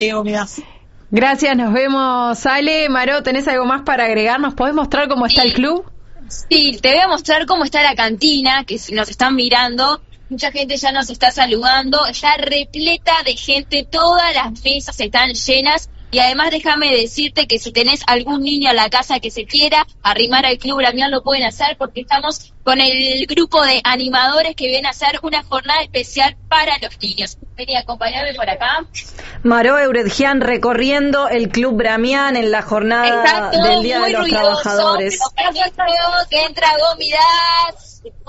Gracias, nos vemos. Ale, Maró, ¿tenés algo más para agregar? ¿Nos podés mostrar cómo está el club? Sí, te voy a mostrar cómo está la cantina, que si nos están mirando, mucha gente ya nos está saludando, ya repleta de gente, todas las mesas están llenas. Y además déjame decirte que si tenés algún niño en la casa que se quiera arrimar al Club Bramián, lo pueden hacer porque estamos con el grupo de animadores que vienen a hacer una jornada especial para los niños. Vení a acompañarme por acá. Maró Euredjian recorriendo el Club Bramián en la jornada del Día de los Trabajadores. Que entra Gomidas.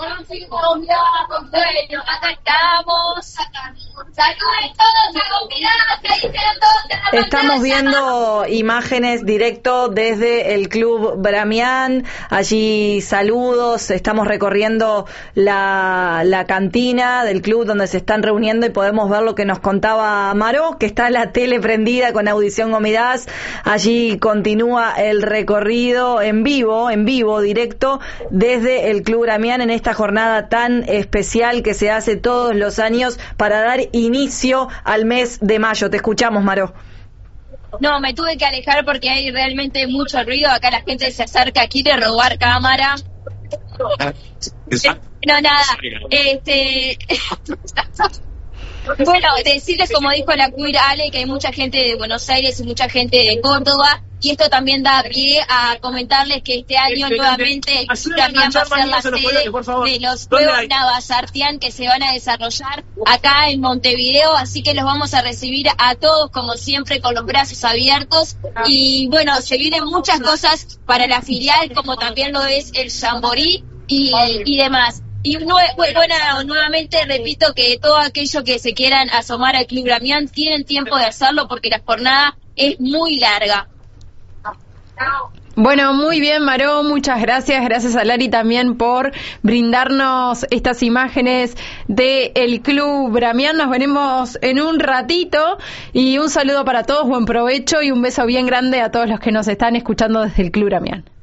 Acá estamos. Saluden todos a Gomidas. Estamos viendo imágenes directo desde el Club Bramián. Allí saludos. Estamos recorriendo la cantina del club donde se están reuniendo y podemos ver lo que nos contaba Maró, que está la tele prendida con Audición Gomidas. Allí continúa el recorrido en vivo, directo desde el Club Bramián en esta jornada tan especial que se hace todos los años para dar inicio al mes de mayo. Te escuchamos, Maró. No, me tuve que alejar porque hay realmente mucho ruido. Acá la gente se acerca, quiere robar cámara. No, nada. Bueno, decirles, como dijo la queer Ale, que hay mucha gente de Buenos Aires y mucha gente de Córdoba, y esto también da pie a comentarles que este año nuevamente también va a ser la sede de los Juegos Navasartián que se van a desarrollar acá en Montevideo, así que los vamos a recibir a todos como siempre con los brazos abiertos. Y bueno, se vienen muchas cosas para la filial, como también lo es el Jamboree y demás. Y nuevamente repito que todo aquello que se quieran asomar al Club Bramián tienen tiempo de hacerlo porque la jornada es muy larga. Bueno, muy bien, Maró, muchas gracias. Gracias a Lari también por brindarnos estas imágenes del Club Bramián. Nos veremos en un ratito y un saludo para todos, buen provecho y un beso bien grande a todos los que nos están escuchando desde el Club Bramián.